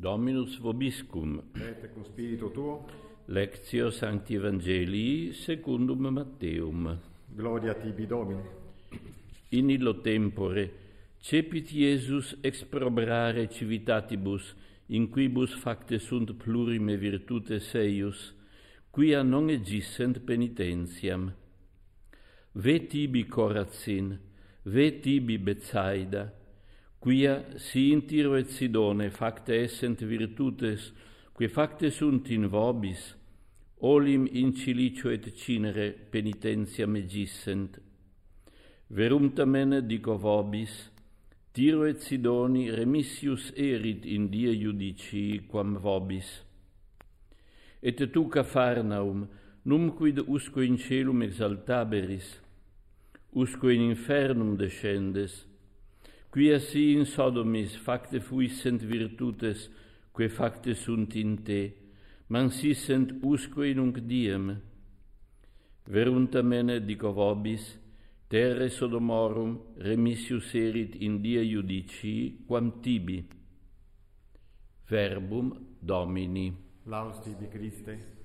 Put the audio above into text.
Dominus vobiscum. Et cum spiritu tuo. Lectio Sancti Evangelii secundum Matteum. Gloria tibi, Domine. In illo tempore cepit Iesus exprobrare civitatibus, in quibus facte sunt plurime virtutes eius, quia non egissent penitentiam. Ve tibi Corazin, ve tibi Betsaida, quia si in Tiro et Sidone facte essent virtutes, que facte sunt in vobis, olim in cilicio et cinere penitentiam egissent. Verum tamen dico vobis, Tiro et Sidoni remissius erit in die judicii quam vobis. Et tu, Capharnaum, numquid usque in celum exaltaberis, usque in infernum descendes, quia si in Sodomis facte fuissent virtutes, que facte sunt in te, mansissent usque in unc diem. Verum tamen dico vobis, terre Sodomorum remissius erit in die judicii quam tibi. Verbum Domini. Laus tibi, Christe.